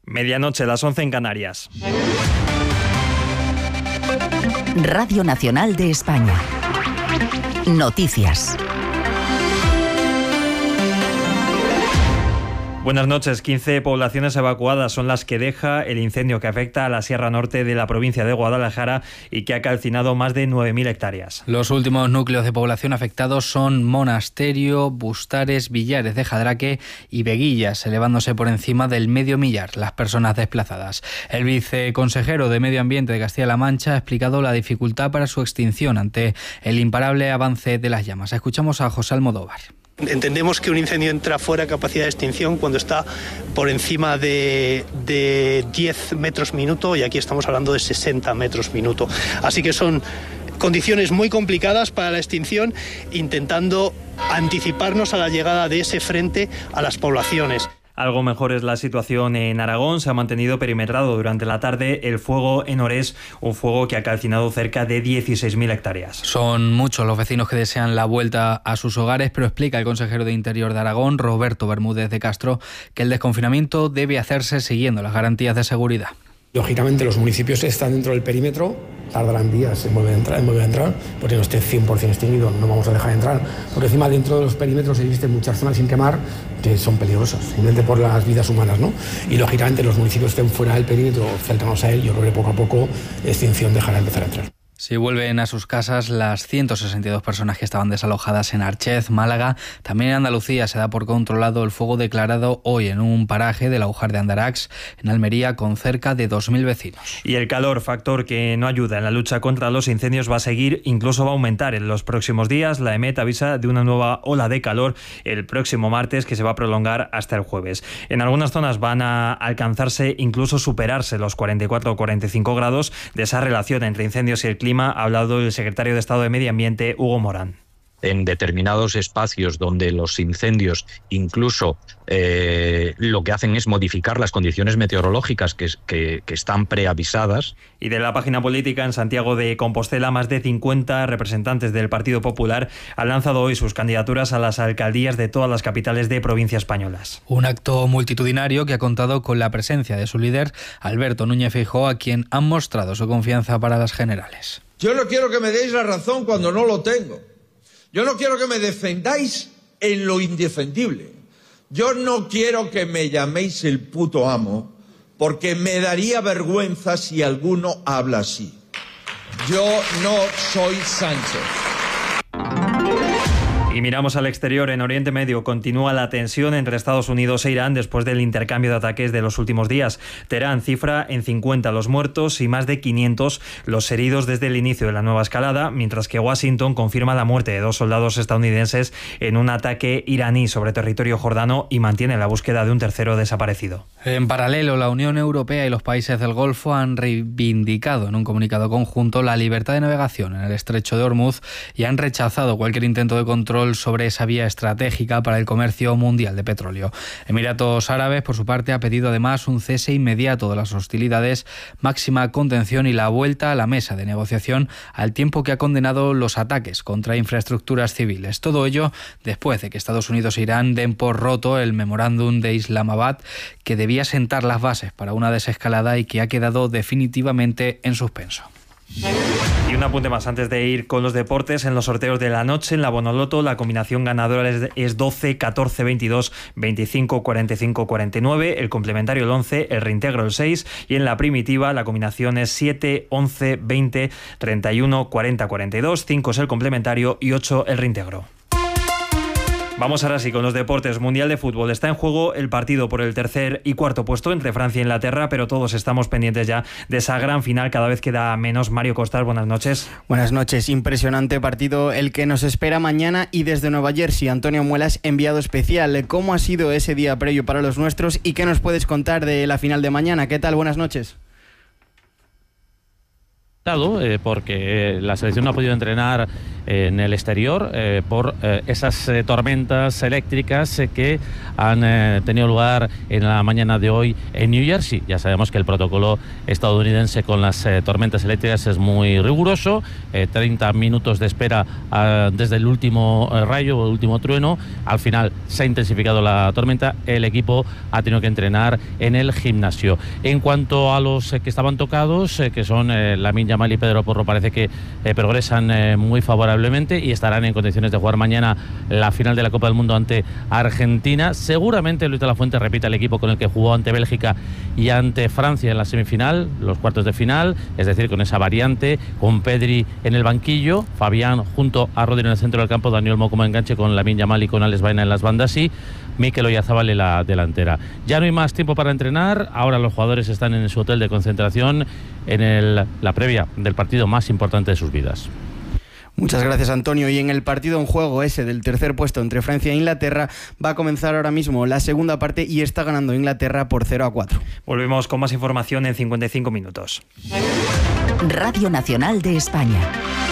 Medianoche, las 11 en Canarias. Radio Nacional de España. Noticias. Buenas noches. 15 poblaciones evacuadas son las que deja el incendio que afecta a la Sierra Norte de la provincia de Guadalajara y que ha calcinado más de 9.000 hectáreas. Los últimos núcleos de población afectados son Monasterio, Bustares, Villares de Jadraque y Veguillas, elevándose por encima del medio millar las personas desplazadas. El viceconsejero de Medio Ambiente de Castilla-La Mancha ha explicado la dificultad para su extinción ante el imparable avance de las llamas. Escuchamos a José Almodóvar. Entendemos que un incendio entra fuera de capacidad de extinción cuando está por encima de 10 metros minuto y aquí estamos hablando de 60 metros minuto. Así que son condiciones muy complicadas para la extinción, intentando anticiparnos a la llegada de ese frente a las poblaciones. Algo mejor es la situación en Aragón. Se ha mantenido perimetrado durante la tarde el fuego en Orés, un fuego que ha calcinado cerca de 16.000 hectáreas. Son muchos los vecinos que desean la vuelta a sus hogares, pero explica el consejero de Interior de Aragón, Roberto Bermúdez de Castro, que el desconfinamiento debe hacerse siguiendo las garantías de seguridad. Lógicamente los municipios están dentro del perímetro, tardarán días en volver a entrar, porque no esté 100% extinguido, no vamos a dejar de entrar, porque encima dentro de los perímetros existen muchas zonas sin quemar que son peligrosas, simplemente por las vidas humanas, ¿no? Y lógicamente los municipios que estén fuera del perímetro, cercanos a él, yo creo que poco a poco la extinción dejará de empezar a entrar. Si vuelven a sus casas las 162 personas que estaban desalojadas en Archez, Málaga. También en Andalucía se da por controlado el fuego declarado hoy en un paraje del Aujar de Andarax, en Almería, con cerca de 2.000 vecinos. Y el calor, factor que no ayuda en la lucha contra los incendios, va a seguir, incluso va a aumentar en los próximos días. La EMET avisa de una nueva ola de calor el próximo martes que se va a prolongar hasta el jueves. En algunas zonas van a alcanzarse, incluso superarse los 44 o 45 grados. De esa relación entre incendios y el clima ha hablado el secretario de Estado de Medio Ambiente, Hugo Morán. En determinados espacios donde los incendios incluso lo que hacen es modificar las condiciones meteorológicas que están preavisadas. Y de la página política, en Santiago de Compostela, más de 50 representantes del Partido Popular han lanzado hoy sus candidaturas a las alcaldías de todas las capitales de provincias españolas. Un acto multitudinario que ha contado con la presencia de su líder, Alberto Núñez Feijóo, a quien han mostrado su confianza para las generales. Yo no quiero que me deis la razón cuando no lo tengo. Yo no quiero que me defendáis en lo indefendible. Yo no quiero que me llaméis el puto amo, porque me daría vergüenza si alguno habla así. Yo no soy Sánchez. Y miramos al exterior. En Oriente Medio continúa la tensión entre Estados Unidos e Irán después del intercambio de ataques de los últimos días. Teherán cifra en 50 los muertos y más de 500 los heridos desde el inicio de la nueva escalada, mientras que Washington confirma la muerte de 2 soldados estadounidenses en un ataque iraní sobre territorio jordano y mantiene la búsqueda de un tercero desaparecido. En paralelo, la Unión Europea y los países del Golfo han reivindicado en un comunicado conjunto la libertad de navegación en el estrecho de Hormuz y han rechazado cualquier intento de control sobre esa vía estratégica para el comercio mundial de petróleo. Emiratos Árabes, por su parte, ha pedido además un cese inmediato de las hostilidades, máxima contención y la vuelta a la mesa de negociación, al tiempo que ha condenado los ataques contra infraestructuras civiles. Todo ello después de que Estados Unidos e Irán den por roto el memorándum de Islamabad, que debía sentar las bases para una desescalada y que ha quedado definitivamente en suspenso. Y un apunte más antes de ir con los deportes. En los sorteos de la noche, en la Bonoloto, la combinación ganadora es 12, 14, 22, 25, 45, 49, el complementario el 11, el reintegro el 6 y en la primitiva la combinación es 7, 11, 20, 31, 40, 42, 5 es el complementario y 8 el reintegro. Vamos ahora sí con los deportes. Mundial de fútbol. Está en juego el partido por el tercer y cuarto puesto entre Francia e Inglaterra, pero todos estamos pendientes ya de esa gran final. Cada vez queda menos. Mario Costas, buenas noches. Buenas noches. Impresionante partido el que nos espera mañana y desde Nueva Jersey, Antonio Muelas, enviado especial. ¿Cómo ha sido ese día previo para los nuestros y qué nos puedes contar de la final de mañana? ¿Qué tal? Buenas noches. Porque la selección no ha podido entrenar en el exterior por esas tormentas eléctricas que han tenido lugar en la mañana de hoy en New Jersey. Ya sabemos que el protocolo estadounidense con las tormentas eléctricas es muy riguroso, 30 minutos de espera desde el último rayo o el último trueno. Al final se ha intensificado la tormenta, el equipo ha tenido que entrenar en el gimnasio. En cuanto a los que estaban tocados, que son Lamine Yamal y Pedro Porro, parece que progresan muy favorablemente y estarán en condiciones de jugar mañana la final de la Copa del Mundo ante Argentina. Seguramente Luis de la Fuente repita el equipo con el que jugó ante Bélgica y ante Francia en la semifinal, los cuartos de final, es decir, con esa variante, con Pedri en el banquillo, Fabián junto a Rodri en el centro del campo, Dani Olmo como enganche con Lamine Yamal y con Alex Baena en las bandas y Mikel Oyarzabal en la delantera. Ya no hay más tiempo para entrenar, ahora los jugadores están en su hotel de concentración en la previa del partido más importante de sus vidas. Muchas gracias, Antonio. Y en el partido en juego ese del tercer puesto entre Francia e Inglaterra va a comenzar ahora mismo la segunda parte y está ganando Inglaterra por 0-4. Volvemos con más información en 55 minutos. Radio Nacional de España.